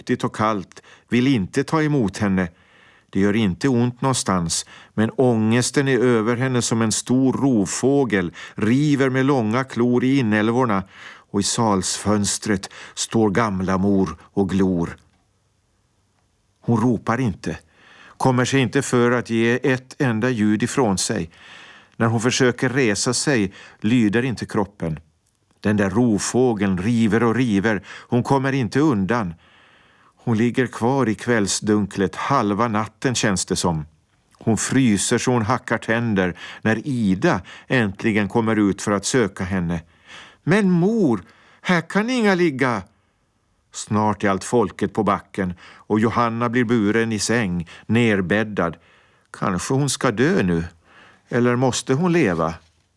fuktigt och kallt, vill inte ta emot henne. Det gör inte ont någonstans, men ångesten är över henne som en stor rovfågel, river med långa klor i inälvorna, och i salsfönstret står gamla mor och glor. Hon ropar inte, kommer sig inte för att ge ett enda ljud ifrån sig. När hon försöker resa sig lyder inte kroppen. Den där rovfågeln river och river, hon kommer inte undan. Hon ligger kvar i kvällsdunklet halva natten, känns det som. Hon fryser så hon hackar tänder när Ida äntligen kommer ut för att söka henne. Men mor, här kan inga ligga. Snart är allt folket på backen och Johanna blir buren i säng, nerbäddad. Kanske hon ska dö nu, eller måste hon leva?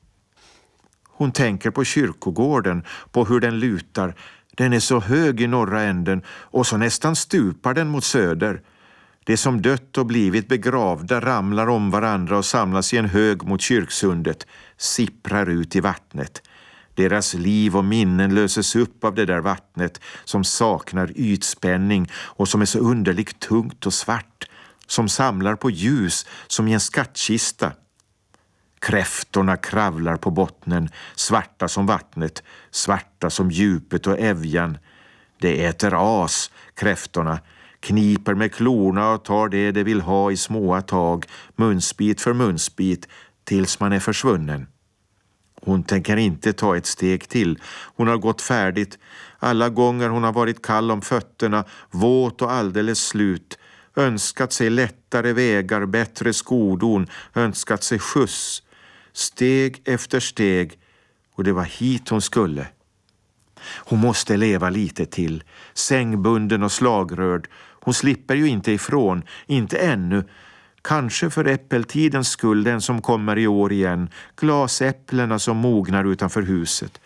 Hon tänker på kyrkogården, på hur den lutar. Den är så hög i norra änden och så nästan stupar den mot söder. Det som dött och blivit begravda ramlar om varandra och samlas i en hög mot kyrksundet, sipprar ut i vattnet. Deras liv och minnen löses upp av det där vattnet som saknar ytspänning och som är så underligt tungt och svart, som samlar på ljus som i en skattkista. Kräftorna kravlar på bottnen, svarta som vattnet, svarta som djupet och ävjan. Det äter as, kräftorna, kniper med klorna och tar det vill ha i små tag, munsbit för munsbit, tills man är försvunnen. Hon tänker inte ta ett steg till. Hon har gått färdigt. Alla gånger hon har varit kall om fötterna, våt och alldeles slut, önskat sig lättare vägar, bättre skodon, önskat sig skjuts. Steg efter steg, och det var hit hon skulle. Hon måste leva lite till, sängbunden och slagrörd. Hon slipper ju inte ifrån, inte ännu. Kanske för äppeltidens skull, den som kommer i år igen. Glasäpplena som mognar utanför huset.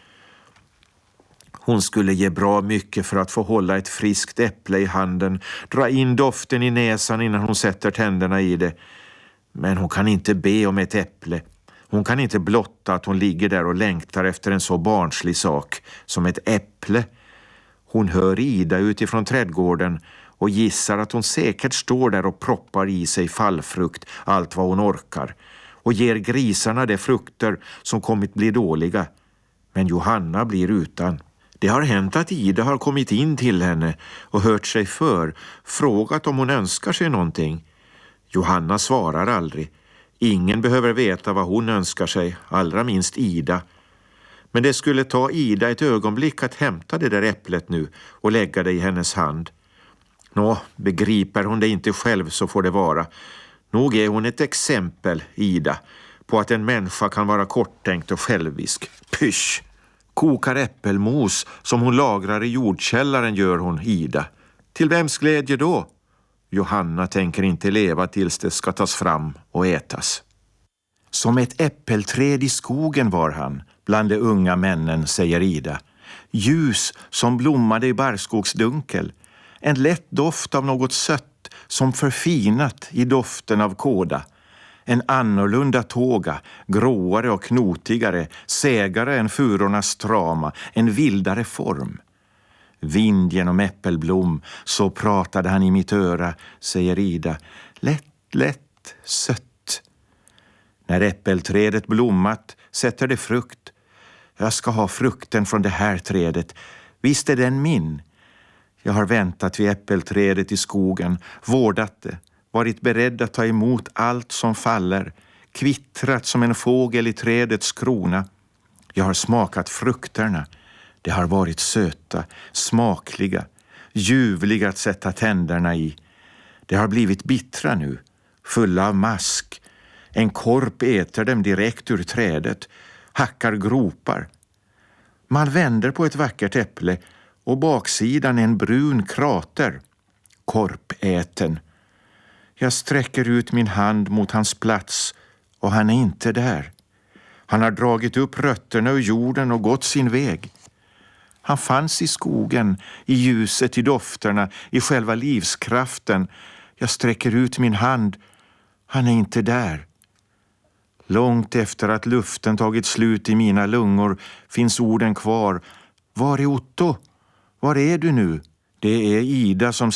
Hon skulle ge bra mycket för att få hålla ett friskt äpple i handen, dra in doften i näsan innan hon sätter tänderna i det. Men hon kan inte be om ett äpple. Hon kan inte blotta att hon ligger där och längtar efter en så barnslig sak som ett äpple. Hon hör Ida utifrån trädgården och gissar att hon säkert står där och proppar i sig fallfrukt, allt vad hon orkar, och ger grisarna de frukter som kommit bli dåliga. Men Johanna blir utan. Det har hänt att Ida har kommit in till henne och hört sig för, frågat om hon önskar sig någonting. Johanna svarar aldrig. Ingen behöver veta vad hon önskar sig, allra minst Ida. Men det skulle ta Ida ett ögonblick att hämta det där äpplet nu och lägga det i hennes hand. Nå, begriper hon det inte själv så får det vara. Nog är hon ett exempel, Ida, på att en människa kan vara korttänkt och självisk. Pysch! Kokar äppelmos som hon lagrar i jordkällaren gör hon, Ida. Till vems glädje då? Johanna tänker inte leva tills det ska tas fram och ätas. Som ett äppelträd i skogen var han, bland de unga männen, säger Ida. Ljus som blommade i barrskogsdunkel. En lätt doft av något sött som förfinat i doften av kåda. En annorlunda tåga, gråare och knotigare, sägare än furornas trama, en vildare form. Vind genom äppelblom, så pratade han i mitt öra, säger Ida. Lätt, sött. När äppelträdet blommat sätter det frukt. Jag ska ha frukten från det här trädet. Visst är den min. Jag har väntat vid äppelträdet i skogen, vårdat det, varit beredd att ta emot allt som faller, kvittrat som en fågel i trädets krona. Jag har smakat frukterna. Det har varit söta, smakliga, ljuvliga att sätta tänderna i. Det har blivit bittra nu, fulla av mask. En korp äter dem direkt ur trädet, hackar gropar. Man vänder på ett vackert äpple och baksidan är en brun krater. Korpäten. Jag sträcker ut min hand mot hans plats och han är inte där. Han har dragit upp rötterna ur jorden och gått sin väg. Han fanns i skogen, i ljuset, i dofterna, i själva livskraften. Jag sträcker ut min hand. Han är inte där. Långt efter att luften tagit slut i mina lungor finns orden kvar. Var är Otto? Var är du nu? Det är Ida som